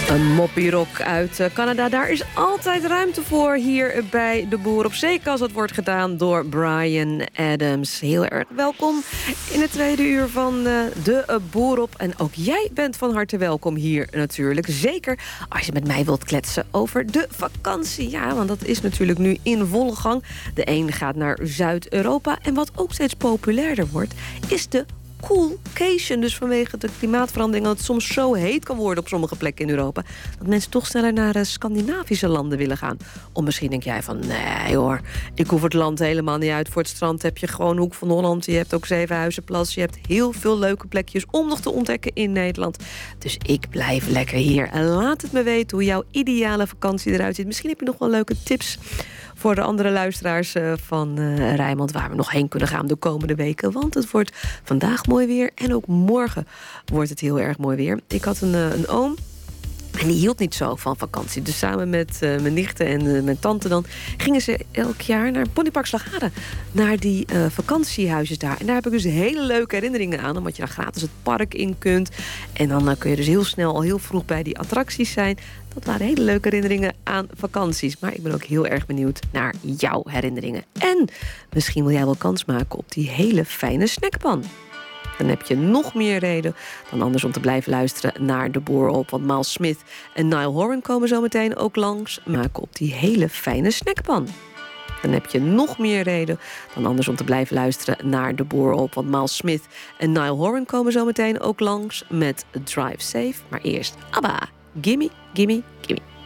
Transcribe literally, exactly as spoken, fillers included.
Een moppierock uit Canada, daar is altijd ruimte voor hier bij De Boer op Zee, als het wordt gedaan door Bryan Adams. Heel erg welkom in het tweede uur van De Boer op. En ook jij bent van harte welkom hier natuurlijk. Zeker als je met mij wilt kletsen over de vakantie. Ja, want dat is natuurlijk nu in volle gang. De een gaat naar Zuid-Europa. En wat ook steeds populairder wordt, is de coolcation. Dus vanwege de klimaatverandering dat het soms zo heet kan worden op sommige plekken in Europa, dat mensen toch sneller naar uh, Scandinavische landen willen gaan. Of misschien denk jij van, nee hoor, ik hoef het land helemaal niet uit. Voor het strand heb je gewoon Hoek van Holland. Je hebt ook Zevenhuizenplas. Je hebt heel veel leuke plekjes om nog te ontdekken in Nederland. Dus ik blijf lekker hier. En laat het me weten hoe jouw ideale vakantie eruit ziet. Misschien heb je nog wel leuke tips voor de andere luisteraars van uh, Rijnmond, waar we nog heen kunnen gaan de komende weken. Want het wordt vandaag mooi weer en ook morgen wordt het heel erg mooi weer. Ik had een, uh, een oom en die hield niet zo van vakantie. Dus samen met uh, mijn nichten en uh, mijn tante dan gingen ze elk jaar naar Ponypark Slagharen. Naar die uh, vakantiehuisjes daar. En daar heb ik dus hele leuke herinneringen aan. Omdat je dan gratis het park in kunt. En dan uh, kun je dus heel snel al heel vroeg bij die attracties zijn. Dat waren hele leuke herinneringen aan vakanties. Maar ik ben ook heel erg benieuwd naar jouw herinneringen. En misschien wil jij wel kans maken op die hele fijne snackpan. Dan heb je nog meer reden dan anders om te blijven luisteren naar De Boer op. Want Miles Smith en Niall Horan komen zo meteen ook langs. Maken op die hele fijne snackpan. Dan heb je nog meer reden dan anders om te blijven luisteren naar De Boer op. Want Miles Smith en Niall Horan komen zo meteen ook langs met Drive Safe. Maar eerst ABBA. Gimme, gimme, gimme.